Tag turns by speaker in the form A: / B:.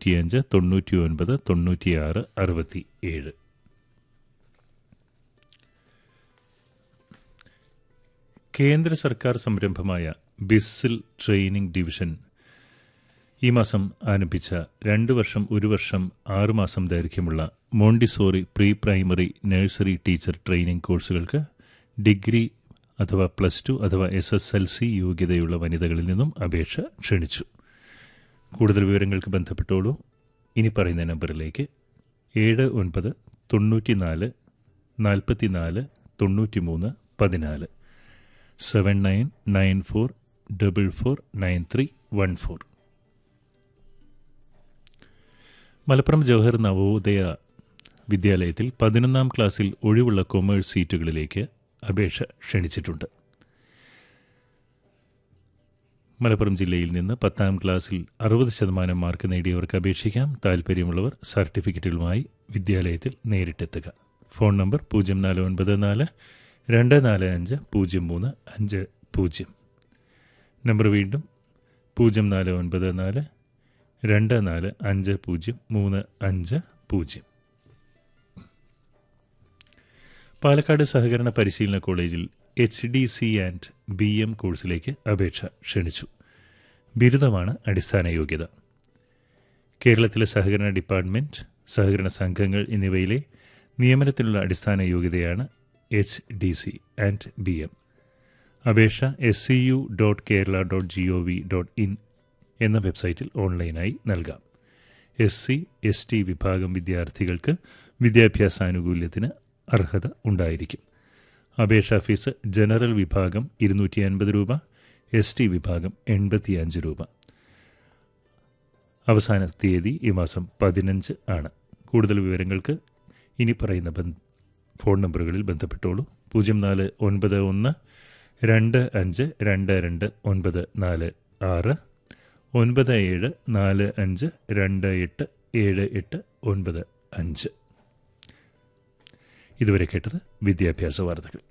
A: 95 99 96 67. കേന്ദ്ര സർക്കാർ സംരംഭമായ ബിസിൽ ട്രെയിനിംഗ് ഡിവിഷൻ ഈ മാസം ആരംഭിച്ച 2 വർഷം 1 വർഷം 6 മാസം ദൈർഘ്യമുള്ള Montessori pre primary nursery teacher training കോഴ്സുകൾക്ക് ഡിഗ്രി അഥവാ +2 അഥവാ SSLC യോഗ്യതയുള്ള വനിതകളിൽ നിന്നും അപേക്ഷ ക്ഷണിച്ചു. കൂടുതൽ വിവരങ്ങൾക്ക് ബന്ധപ്പെട്ടോളൂ ഇനി പറയുന്ന നമ്പറിലേക്ക് 79 94 44 93 14 7994449314. മലപ്പുറം ജവഹർ നവോദയ വിദ്യാലയത്തിൽ 11ാം ക്ലാസ്സിൽ ഒഴിവുള്ള കൊമേഴ്സ് സീറ്റുകളിലേക്ക് അപേക്ഷ ക്ഷണിച്ചിട്ടുണ്ട്. മലപ്പുറം ജില്ലയിൽ നിന്ന് 10ാം ക്ലാസ്സിൽ 60% മാർക്ക് നേടിയവർക്ക് അപേക്ഷിക്കാം. താൽപ്പര്യമുള്ളവർ സർട്ടിഫിക്കറ്റുകളുമായി വിദ്യാലയത്തിൽ നേരിട്ടെത്തുക. Phone number 0494 245 0350. നമ്പർ വീണ്ടും 0494 245 0350. പാലക്കാട് സഹകരണ പരിശീലന കോളേജിൽ HDC ആൻഡ് BM കോഴ്സിലേക്ക് അപേക്ഷ ക്ഷണിച്ചു. ബിരുദമാണ് അടിസ്ഥാന യോഗ്യത. കേരളത്തിലെ സഹകരണ ഡിപ്പാർട്ട്മെന്റ്, സഹകരണ സംഘങ്ങൾ എന്നിവയിലെ നിയമനത്തിനുള്ള അടിസ്ഥാന യോഗ്യതയാണ് HDC ആൻഡ് BM. അപേക്ഷ scu.kerala.gov.in എന്ന വെബ്സൈറ്റിൽ ഓൺലൈനായി നൽകാം. SC/ST വിഭാഗം വിദ്യാർത്ഥികൾക്ക് വിദ്യാഭ്യാസാനുകൂല്യത്തിന് അർഹത ഉണ്ടായിരിക്കും. അപേക്ഷാ ഫീസ് ജനറൽ വിഭാഗം 250 രൂപ, ST വിഭാഗം 85 രൂപ. അവസാന തീയതി ഈ മാസം 15 ആണ്. കൂടുതൽ വിവരങ്ങൾക്ക് ഇനി പറയുന്ന ഫോൺ നമ്പറുകളിൽ ബന്ധപ്പെട്ടോളൂ. 0491 25 22 946 9745 28 78 95. ഇതുവരെ കേട്ടത് വിദ്യാഭ്യാസ വാർത്തകൾ.